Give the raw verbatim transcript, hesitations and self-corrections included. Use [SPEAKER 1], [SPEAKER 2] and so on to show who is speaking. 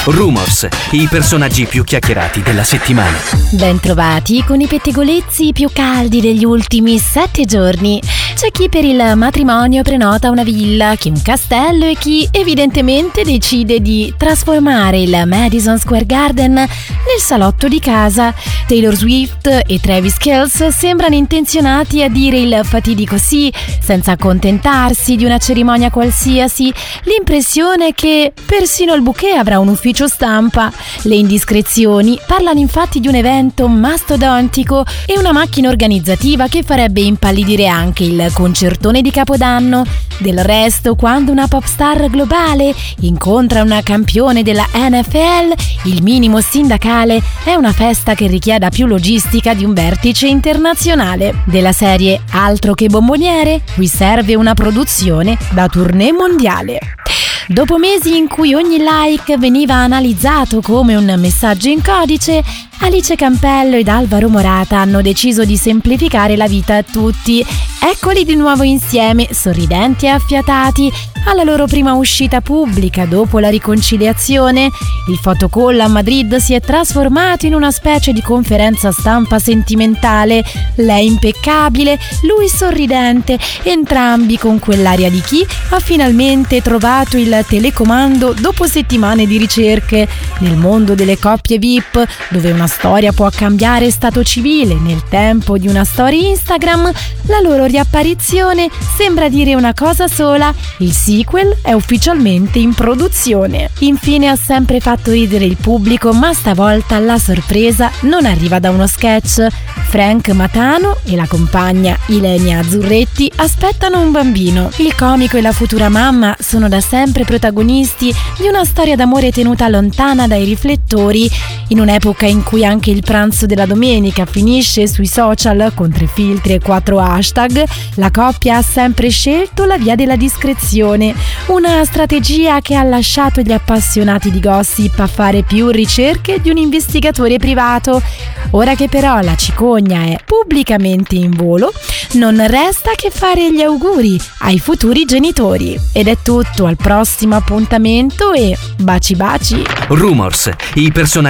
[SPEAKER 1] Rumors, i personaggi più chiacchierati della settimana.
[SPEAKER 2] Bentrovati con i pettegolezzi più caldi degli ultimi sette giorni. C'è chi per il matrimonio prenota una villa, chi un castello e chi evidentemente decide di trasformare il Madison Square Garden nel salotto di casa. Taylor Swift e Travis Kelce sembrano intenzionati a dire il fatidico sì, senza accontentarsi di una cerimonia qualsiasi. L'impressione è che persino il bouquet avrà un ufficio stampa. Le indiscrezioni parlano infatti di un evento mastodontico e una macchina organizzativa che farebbe impallidire anche il concertone di Capodanno. Del resto, quando una pop star globale incontra una campione della N F L, il minimo sindacale è una festa che richieda più logistica di un vertice internazionale. Della serie altro che bomboniere, qui serve una produzione da tournée mondiale. Dopo mesi in cui ogni like veniva analizzato come un messaggio in codice, Alice Campello ed Alvaro Morata hanno deciso di semplificare la vita a tutti. Eccoli di nuovo insieme, sorridenti e affiatati, alla loro prima uscita pubblica dopo la riconciliazione. Il photocall a Madrid si è trasformato in una specie di conferenza stampa sentimentale. Lei impeccabile, lui sorridente, entrambi con quell'aria di chi ha finalmente trovato il telecomando dopo settimane di ricerche. Nel mondo delle coppie V I P, dove una storia può cambiare stato civile nel tempo di una storia Instagram, la loro riapparizione sembra dire una cosa sola: il sequel è ufficialmente in produzione. Infine ha sempre fatto ridere il pubblico, ma stavolta la sorpresa non arriva da uno sketch. Frank Matano e la compagna Ilenia Azzurretti aspettano un bambino. Il comico e la futura mamma sono da sempre protagonisti di una storia d'amore tenuta lontana dai riflettori. In un'epoca in cui anche il pranzo della domenica finisce sui social con tre filtri e quattro hashtag, la coppia ha sempre scelto la via della discrezione, una strategia che ha lasciato gli appassionati di gossip a fare più ricerche di un investigatore privato. Ora che però la cicogna è pubblicamente in volo, non resta che fare gli auguri ai futuri genitori. Ed è tutto, al prossimo appuntamento e baci baci.
[SPEAKER 1] Rumors, i personaggi